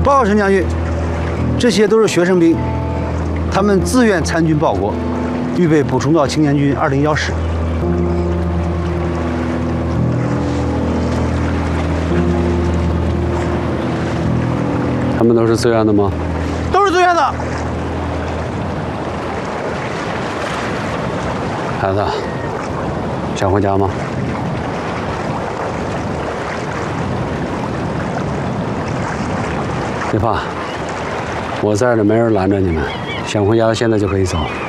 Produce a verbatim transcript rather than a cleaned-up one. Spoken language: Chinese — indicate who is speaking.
Speaker 1: 报告陈将军，这些都是学生兵，他们自愿参军报国，预备补充到青年军二零幺师。
Speaker 2: 他们都是自愿的吗？
Speaker 1: 都是自愿的。
Speaker 2: 孩子，想回家吗？别怕，我在这，没人拦着你们。想回家，现在就可以走。